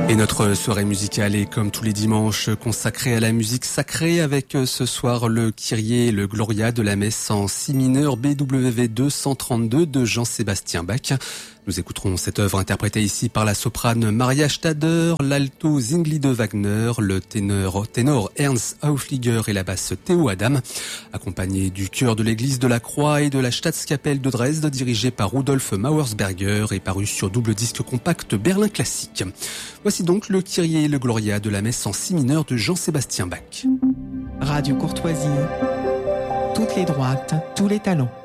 Et notre soirée musicale est comme tous les dimanches consacrée à la musique sacrée avec ce soir le Kyrie et le Gloria de la messe en si mineur BWV 232 de Jean-Sébastien Bach. Nous écouterons cette œuvre interprétée ici par la soprane Maria Stader, l'alto Zingli de Wagner, le ténor Ernst Aufliger et la basse Théo Adam, accompagnés du chœur de l'église de la Croix et de la Staatskapelle de Dresde, dirigé par Rudolf Mauersberger et paru sur double disque compact Berlin Classique. Voici donc le Kyrie et le Gloria de la messe en si mineur de Jean-Sébastien Bach. Radio Courtoisie, toutes les droites, tous les talents.